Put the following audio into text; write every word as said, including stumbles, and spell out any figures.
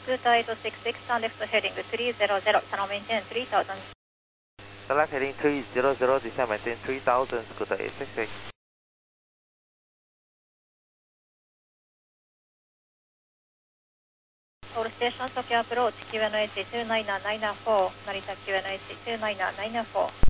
Scooter eight six six, turn left heading three zero zero, channel maintain three thousand. Select heading three zero zero, descend maintain three thousand, Scooter eight six six. All stations, Tokyo approach, Q N H two nine nine four, Narita Q N H two nine nine four.